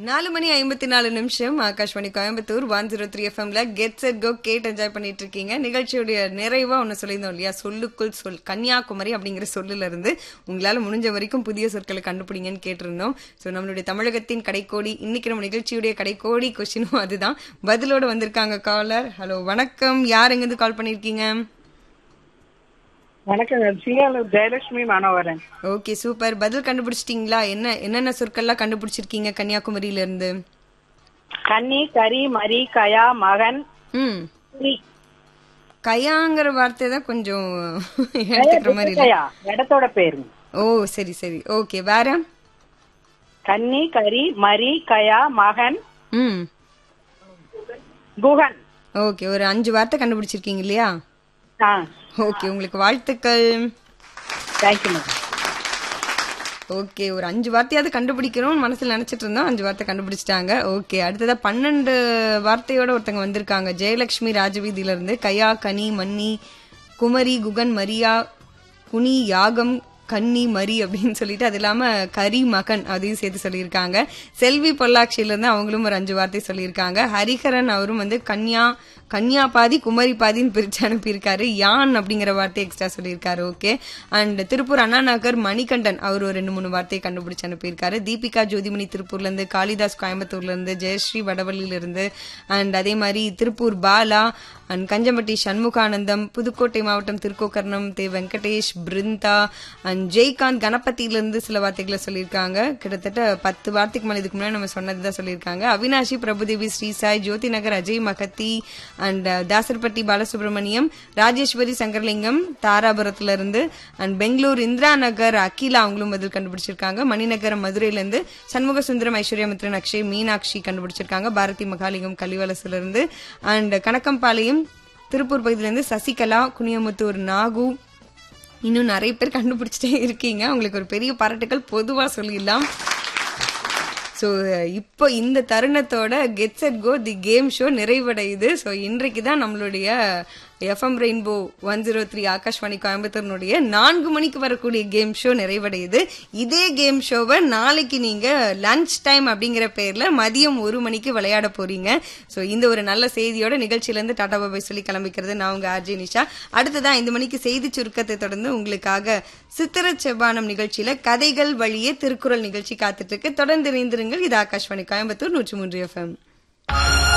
4:54 ஆகாஷ்வாணி கோயம்புத்தூர் 103 எஃப்எம்ல get set go gate enjoy பண்ணிட்டு இருக்கீங்க. நிகழ்ச்சியுடைய நிறைவா ஒன்னு சொல்லியிருந்தோம் இல்லையா, சொல்லுக்குள் சொல் கன்னியாகுமரி அப்படிங்கிற சொல்லுல இருந்து உங்களால முடிஞ்ச வரைக்கும் புதிய சொற்களை கண்டுபிடிங்கன்னு கேட்டிருந்தோம். ஸோ நம்மளுடைய தமிழகத்தின் கடைக்கோடி, இன்னைக்கு நம்ம நிகழ்ச்சியுடைய கடைக்கோடி கொஸ்டினும் அதுதான். பதிலோட வந்திருக்காங்க காலர். ஹலோ வணக்கம், யார் எங்கிருந்து கால் பண்ணிருக்கீங்க? வணக்கம், சிங்காலூர் ஜெயலட்சுமி மனோகரன். Okay super. பதில் கண்டுபிடிச்சிட்டீங்களா? என்னென்ன சொற்கள்லாம் கண்டுபிடிச்சிருக்கீங்க கன்னியாகுமரியில இருந்து? கன்னி, கரி, மரி, கயா, மகன். கயாங்கிற வார்த்தை தான் கொஞ்சம் எடுத்துக்கிற மாதிரி இல்ல. இடத்தோட பேரு. ஓ சரி சரி, ஓகே. வேற? கன்னி, கரி, மரி, கயா, மகன், குகன். ஓகே, ஒரு 5 வார்த்தை கண்டுபிடிச்சிருக்கீங்க இல்லையா? ஓகே, உங்களுக்கு வாழ்த்துக்கள். Thank you ma'am. ஓகே, ஒரு 5 வார்த்தையாவது கண்டுபிடிக்கணும் மனசுல நினைச்சிட்டு இருந்தோம். 5 வார்த்தை கண்டுபிடிச்சிட்டாங்க. ஓகே, அடுத்ததா 12 வார்த்தையோட ஒருத்தங்க வந்திருக்காங்க. ஜெயலட்சுமி ராஜவீதியில இருந்து. கயா, கனி, மன்னி, குமரி, குகன், மரியா, குனி, யாகம், கன்னி, மரி அப்படின்னு சொல்லிட்டு, அது இல்லாம கரி, மகன் அதையும் சேர்த்து சொல்லியிருக்காங்க. செல்வி பொள்ளாட்சியில இருந்து அவங்களும் ஒரு 5 வார்த்தை சொல்லியிருக்காங்க. ஹரிஹரன் அவரும் வந்து கன்யா பாதி குமரி பாதின்னு பிரிச்சு அனுப்பியிருக்காரு. யான் அப்படிங்கிற வார்த்தை எக்ஸ்ட்ரா சொல்லியிருக்காரு. ஓகே. அண்ட் திருப்பூர் அண்ணா நகர் மணிகண்டன் அவர் ஒரு 2-3 வார்த்தையை கண்டுபிடிச்சு அனுப்பியிருக்காரு. தீபிகா ஜோதிமணி திருப்பூர்ல இருந்து, காளிதாஸ் கோயம்புத்தூர்ல இருந்து, ஜெயஸ்ரீ வடவள்ளியில இருந்து, அண்ட் அதே மாதிரி திருப்பூர் பாலா அண்ட் கஞ்சம்பட்டி சண்முகானந்தம், புதுக்கோட்டை மாவட்டம் திருக்கோக்கர்ணம் தே வெங்கடேஷ், பிருந்தா அண்ட் ஜெய்காந்த் கணபதியில இருந்து சில வார்த்தைகளை சொல்லியிருக்காங்க. கிட்டத்தட்ட 10 வார்த்தைக்கு மேல இதுக்கு முன்னாடி நம்ம சொன்னதுதான் சொல்லியிருக்காங்க. அவினாஷி, பிரபுதேவி, ஸ்ரீசாய், ஜோதி நகர், அஜய் மகத்தி அண்ட் தாசர்பட்டி பாலசுப்ரமணியம், ராஜேஸ்வரி சங்கர்லிங்கம் தாராபுரத்துல இருந்து, அண்ட் பெங்களூர் இந்திரா நகர் அகிலா அவங்களும் பதில் கண்டுபிடிச்சிருக்காங்க. மணிநகரம் மதுரையில இருந்து சண்முக சுந்தரம், ஐஸ்வர்யா மித்ரன், அக்ஷய், மீனாட்சி கண்டுபிடிச்சிருக்காங்க. பாரதி மகாலிங்கம் கலிவலசுல இருந்து, அண்ட் கணக்கம்பாளையம் திருப்பூர் பகுதியில இருந்து சசிகலா, குனியமுத்தூர் நாகு, இன்னும் நிறைய பேர் கண்டுபிடிச்சிட்டே இருக்கீங்க. உங்களுக்கு ஒரு பெரிய பாராட்டுகள் பொதுவா சொல்லிடலாம். ஸோ இப்போ இந்த தருணத்தோட get set go the game show நிறைவடையுது. So இன்றைக்கு தான் நம்மளுடைய எஃப்எம் ரெயின்போ 103 ஆகாஷ்வாணி கோயம்புத்தூர்னுடைய 4 மணிக்கு வரக்கூடிய கேம் ஷோ நிறைவடையுது. இதே கேம் ஷோவை நாளைக்கு நீங்க லஞ்ச் டைம் அப்படிங்கிற பேர்ல மதியம் 1 மணிக்கு விளையாட போறீங்க. ஸோ இந்த ஒரு நல்ல செய்தியோட நிகழ்ச்சியில இருந்து டாடா பாபாய் சொல்லி கிளம்பிக்கிறது நான் உங்க ஆர்ஜே நிஷா. அடுத்ததான் 5 மணிக்கு செய்தி சுருக்கத்தை தொடர்ந்து உங்களுக்காக சித்திர செவ்வானம் நிகழ்ச்சியில கதைகள் வழியே திருக்குறள் நிகழ்ச்சி காத்துட்டு இருக்கு. தொடர்ந்து இணைந்திருங்கள். இது ஆகாஷ்வாணி கோயம்புத்தூர் 103 FM.